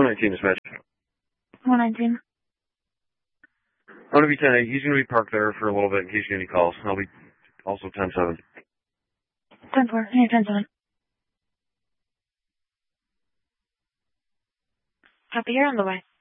119 dispatch. 119. I'm going to be 10-8. He's going to be parked there for a little bit in case you get any calls. I'll be also 10-7. 10-4. Hey, 10-7. Copy, you're on the way.